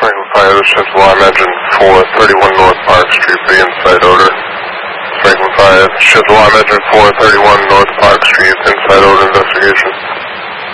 Franklin Fire, this is Alarm Engine 431 North Park Street for the inside odor. Franklin Fire, shift Alarm Engine 431 North Park Street, inside odor investigation.